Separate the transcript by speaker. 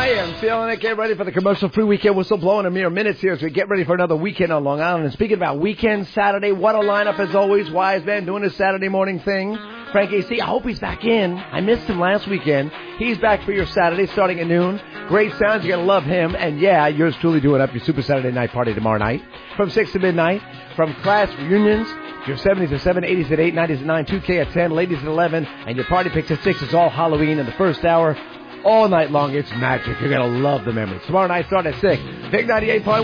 Speaker 1: I am feeling it. Get ready for the commercial-free weekend. We're still blowing a mere minutes here as we get ready for another weekend on Long Island. And speaking about weekend, Saturday, what a lineup as always. Wise Man doing his Saturday morning thing. Frank AC, I hope he's back in. I missed him last weekend. He's back for your Saturday starting at noon. Great sounds. You're going to love him. And yeah, yours truly doing up your Super Saturday night party tomorrow night from 6 to midnight. From class reunions, your 70s at 7, 80s at 8, 90s at 9, 2K at 10, ladies at 11, and your party picks at 6. It's all Halloween in the first hour. All night long, it's magic. You're going to love the memories. Tomorrow night, start at 6. Big 98.1.